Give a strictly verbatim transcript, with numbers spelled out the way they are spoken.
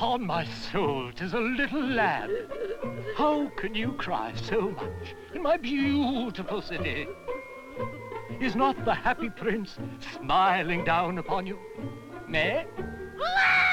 Upon my soul, 'tis a little lad. How can you cry so much in my beautiful city? Is not the happy prince smiling down upon you? Mais